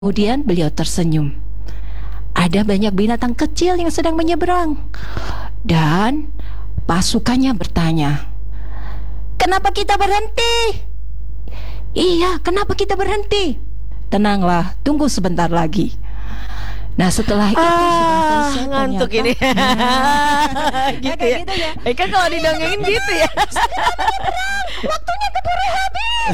Kemudian beliau tersenyum. Ada banyak binatang kecil yang sedang menyeberang. Dan pasukannya bertanya, "Kenapa kita berhenti?" "Iya, kenapa kita berhenti?" "Tenanglah, tunggu sebentar lagi." Nah, setelah itu sudah selesai ngantuk ternyata. ini. Gitu Kayak ya. gitu ya. Kan kalau didongengin gitu ya. Waktunya keburu habis.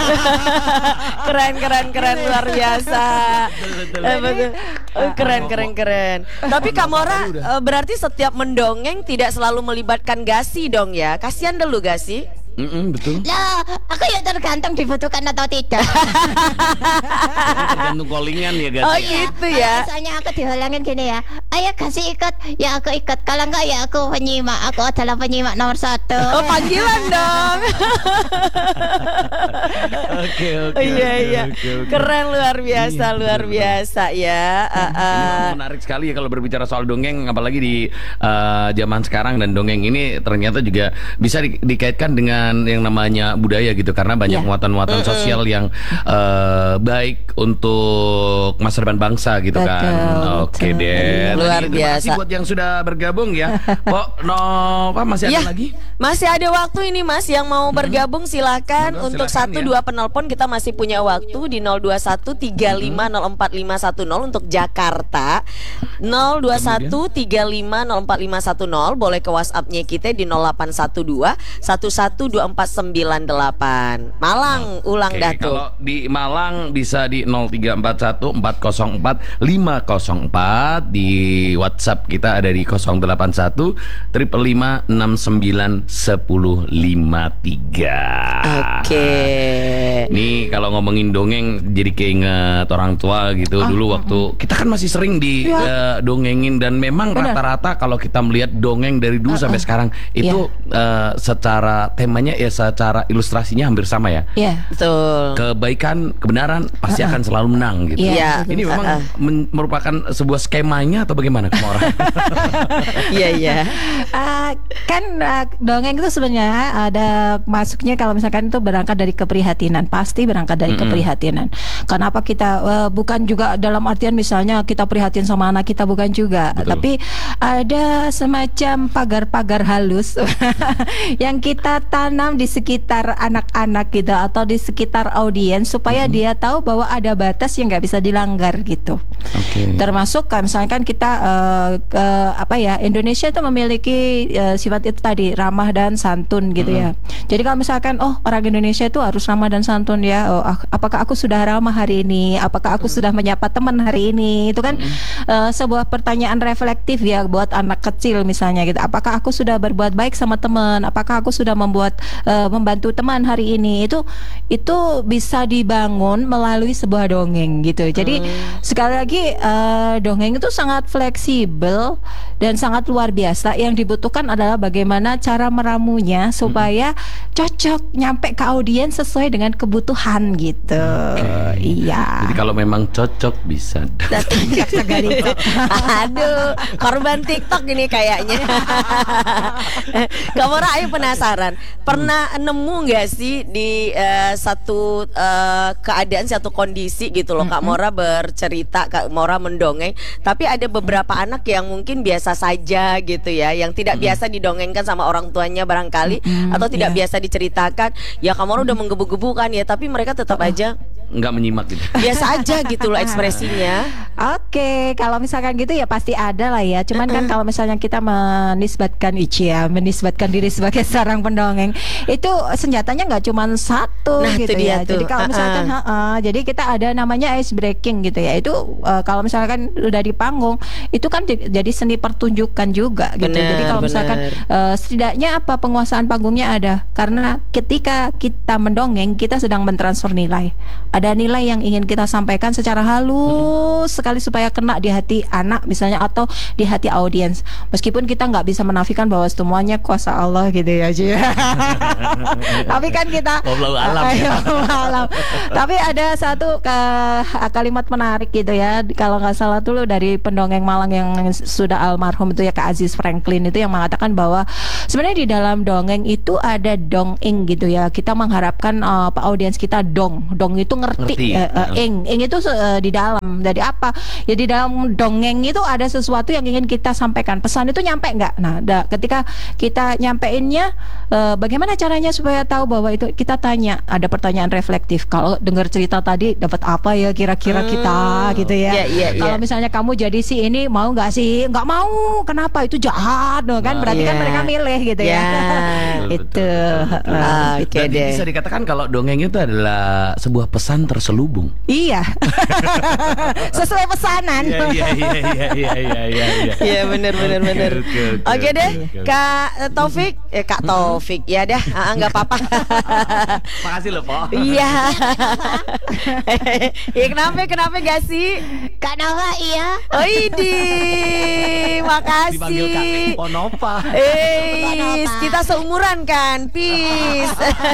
Keren luar biasa. Betul. Keren. Tapi Kak Mora berarti setiap mendongeng tidak selalu melibatkan Gasi dong ya. Kasihan dulu Gasi. Betul. Lah, aku ya tergantung dibutuhkan atau tidak. Tergantung callingan ya guys. Oh gitu ya. Misalnya aku dihalangin gini ya, "Ayo kasih ikut," ya aku ikut. Kalau enggak ya aku penyimak. Aku adalah penyimak nomor 1. Oh panggilan dong. Oke. Iya. Keren luar biasa ya. Ini menarik sekali ya kalau berbicara soal dongeng, apalagi di zaman sekarang. Dan dongeng ini ternyata juga bisa dikaitkan dengan yang namanya budaya gitu, karena banyak muatan-muatan sosial yang baik untuk masa depan bangsa gitu kan. Oke deh. Luar Terima kasih biasa. buat yang sudah bergabung ya. Kok Nova masih ada lagi? Masih ada waktu ini Mas yang mau bergabung silakan. Monggo, Untuk silakan 1-2 penelpon kita masih punya waktu di 02135045510 untuk Jakarta. 02135045510. Boleh ke WhatsApp-nya kita di 0812 112498. Malang ulang dah tuh. Kalau di Malang bisa di 0341 404 504. Di WhatsApp kita ada di 081 555 69 1053. Oke. Nih kalau ngomongin dongeng jadi keinget orang tua gitu. Dulu waktu kita kan masih sering di dongengin, dan memang rata-rata kalau kita melihat dongeng dari dulu sampai sekarang itu secara temanya ya, secara ilustrasinya hampir sama ya. Iya. Betul. Kebaikan, kebenaran pasti akan selalu menang gitu. Iya. Ini memang merupakan sebuah skemanya atau bagaimana Kak Mora? Iya. Dongeng itu sebenarnya ada masuknya kalau misalkan itu berangkat dari keprihatinan, pasti berangkat dari keprihatinan. Kenapa kita bukan juga dalam artian misalnya kita prihatin sama anak kita, bukan juga. Betul. Tapi ada semacam pagar-pagar halus yang kita tanam di sekitar anak-anak gitu, atau di sekitar audiens, supaya dia tahu bahwa ada batas yang nggak bisa dilanggar gitu. Termasuk kan misalkan kita Indonesia itu memiliki sifat itu tadi, ramah dan santun gitu ya. Jadi kalau misalkan orang Indonesia itu harus ramah dan santun ya. Apakah aku sudah ramah hari ini? Apakah aku sudah menyapa teman hari ini? Itu kan sebuah pertanyaan reflektif ya buat anak kecil misalnya gitu. Apakah aku sudah berbuat baik sama teman? Apakah aku sudah membantu teman hari ini? Itu bisa dibangun melalui sebuah dongeng gitu. Jadi sekali lagi dongeng itu sangat fleksibel dan sangat luar biasa. Yang dibutuhkan adalah bagaimana cara meramunya supaya cocok nyampe ke audiens sesuai dengan kebutuhan gitu. Iya. Jadi kalau memang cocok bisa. Aduh, korban TikTok ini kayaknya. Kamu ayo penasaran, pernah nemu nggak sih di satu keadaan, satu kondisi gitu loh, Kak Mora bercerita, Kak Mora mendongeng, tapi ada beberapa anak yang mungkin biasa saja gitu ya, yang tidak biasa didongengkan sama orang tuanya barangkali, atau tidak biasa diceritakan. Ya Kak Mora udah menggebu-gebu kan ya, tapi mereka tetap aja nggak menyimak gitu. biasa aja gitu loh ekspresinya. Oke, kalau misalkan gitu ya pasti ada lah ya. Cuman kan kalau misalnya kita menisbatkan diri sebagai seorang pendongeng, itu senjatanya nggak cuma satu Nah, gitu itu dia ya. tuh. Jadi kalau misalkan jadi kita ada namanya ice breaking gitu ya. Itu kalau misalkan udah di panggung, itu kan jadi seni pertunjukan juga gitu. Jadi kalau misalkan setidaknya apa, penguasaan panggungnya ada. Karena ketika kita mendongeng, kita sedang mentransfer nilai. Ada nilai yang ingin kita sampaikan secara halus sekali sekali supaya kena di hati anak misalnya atau di hati audiens. Meskipun kita nggak bisa menafikan bahwa semuanya kuasa Allah gitu ya, Ci. Tapi kan kita Wallahu alam ya. alam. Tapi ada satu kalimat menarik gitu ya. Kalau nggak salah dulu dari pendongeng Malang yang sudah almarhum itu ya, Kak Aziz Franklin, itu yang mengatakan bahwa sebenarnya di dalam dongeng itu ada dong-ing gitu ya. Kita mengharapkan audiens kita dong itu ngerti. Ing itu di dalam. Jadi apa? Ya di dalam dongeng itu ada sesuatu yang ingin kita sampaikan. Pesan itu nyampe nggak? Nah, ketika kita nyampeinnya, bagaimana caranya supaya tahu bahwa itu, kita tanya, ada pertanyaan reflektif. Kalau dengar cerita tadi dapat apa ya kira-kira kita gitu ya. Kalau misalnya kamu jadi si ini, mau nggak sih? Nggak mau. Kenapa? Itu jahat loh kan? Berarti kan mereka milih gitu ya. Itu. Oke deh. Bisa dikatakan kalau dongeng itu adalah sebuah pesan terselubung. Iya. Sesuai pesanan. Iya benar. Oke deh, Kak Taufik, Kak Taufik ya dah, nggak apa-apa. Makasih loh, Po. Iya. Ya kenapa gak sih? Kak Nova iya. Oh ini, Dipanggil Kak makasih. Ponopa. Kita seumuran kan, peace.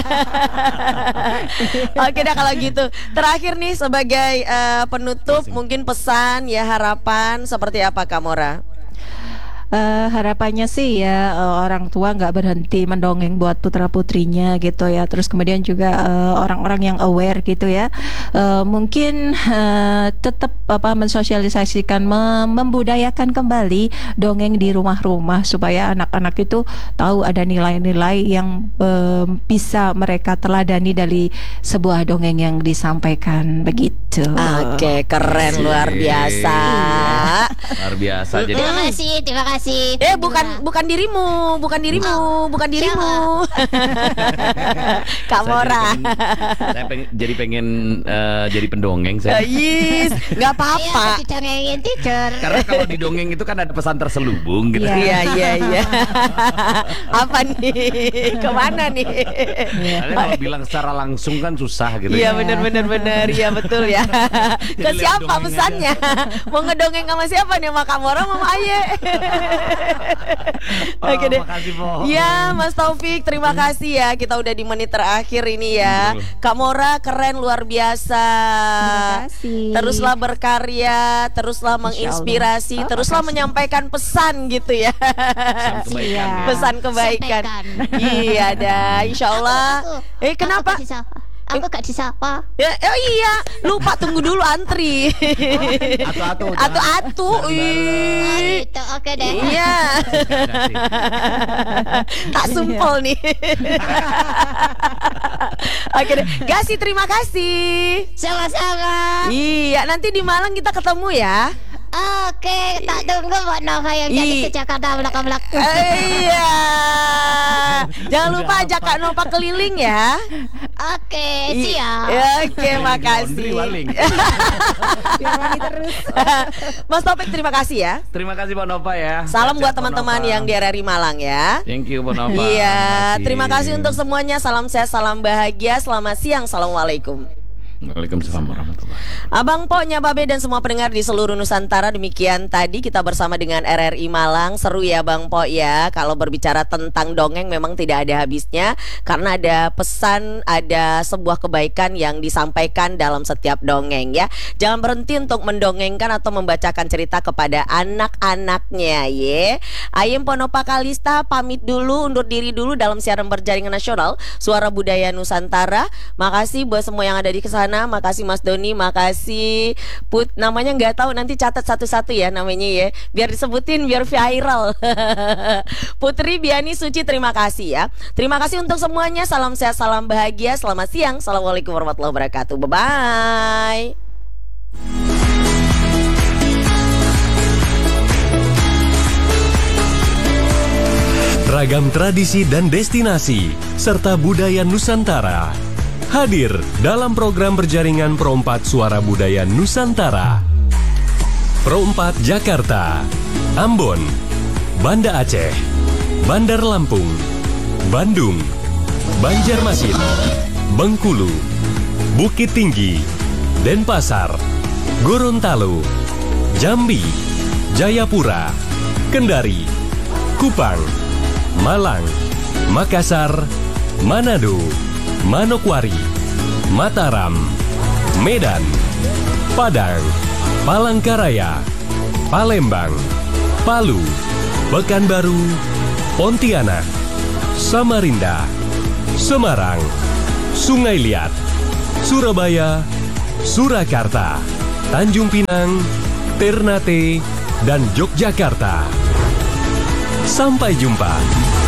Oke dah kalau gitu. Terakhir nih sebagai penutup, mungkin pesan ya, harapan seperti apa Kak Mora? Harapannya sih ya orang tua nggak berhenti mendongeng buat putra putrinya gitu ya. Terus kemudian juga orang-orang yang aware gitu ya, mungkin tetap mensosialisasikan, membudayakan kembali dongeng di rumah-rumah supaya anak-anak itu tahu ada nilai-nilai yang bisa mereka teladani dari sebuah dongeng yang disampaikan begitu. Oke, keren, luar biasa. Luar biasa. Jadi Terima kasih. Bukan dirimu. Kak Mora. Saya pengen jadi pendongeng saya. Yes, nggak apa-apa. Didongengin tidur. Karena kalau di dongeng itu kan ada pesan terselubung gitu. Iya. Apa nih? Kemana nih? Karena kalau bilang secara langsung kan susah gitu. Iya benar. Iya betul ya. Ke Jadi siapa lihat pesannya? Mau ngedongeng sama siapa nih? Sama Kak Mora, Mama Aye. Oke deh. Makasih, Po. Ya Mas Taufik, terima kasih ya. Kita udah di menit terakhir ini ya. Kak Mora keren, luar biasa. Terima kasih. Teruslah berkarya, teruslah menginspirasi, teruslah menyampaikan pesan gitu ya. Pesan kebaikan. Iya. Pesan kebaikan. Sampaikan. Iya dah, insya Allah. Kenapa? Aku gak disapa. Ya, oh iya, lupa tunggu dulu antri. Atu-atu. Atu-atu. Ih. Gitu, oke deh. Iya. Tak sumpel nih. Oke deh. Gasi, terima kasih. Sama-sama. Iya, nanti di Malang kita ketemu ya. Oke, tak tunggu Mbak Nova yang jadi ke Jakarta belak-belak. Iya. Jangan lupa ajak Kak Nova keliling ya. Oke, siap. Oke, makasih. Mas Topik, terima kasih ya. Terima kasih Pak Nova ya. Salam buat Sehat, teman-teman Pak Nova. yang di RRI Malang ya. Thank you Pak Nova. Iya, terima kasih untuk semuanya. Salam sehat, salam bahagia. Selamat siang. Assalamualaikum. Waalaikumsalam warahmatullahi wabarakatuh. Abang Po, Nyababe dan semua pendengar di seluruh Nusantara, demikian tadi kita bersama dengan RRI Malang. Seru ya Bang Po ya. Kalau berbicara tentang dongeng memang tidak ada habisnya, karena ada pesan, ada sebuah kebaikan yang disampaikan dalam setiap dongeng ya. Jangan berhenti untuk mendongengkan atau membacakan cerita kepada anak-anaknya ya. Ayem Ponopa Kalista pamit dulu, undur diri dulu dalam siaran berjaringan nasional Suara Budaya Nusantara. Makasih buat semua yang ada di sana. Makasih Mas Doni, makasih Put, namanya nggak tahu, nanti catat satu-satu ya namanya ya, biar disebutin biar viral. Putri, Biani, Suci, terima kasih ya. Terima kasih untuk semuanya. Salam sehat, salam bahagia. Selamat siang. Assalamualaikum warahmatullahi wabarakatuh. Bye-bye. Ragam tradisi dan destinasi serta budaya Nusantara hadir dalam program berjaringan Pro 4 Suara Budaya Nusantara. Pro 4 Jakarta, Ambon, Banda Aceh, Bandar Lampung, Bandung, Banjarmasin, Bengkulu, Bukit Tinggi, Denpasar, Gorontalo, Jambi, Jayapura, Kendari, Kupang, Malang, Makassar, Manado, Manokwari, Mataram, Medan, Padang, Palangkaraya, Palembang, Palu, Pekanbaru, Pontianak, Samarinda, Semarang, Sungai Liat, Surabaya, Surakarta, Tanjung Pinang, Ternate, dan Yogyakarta. Sampai jumpa.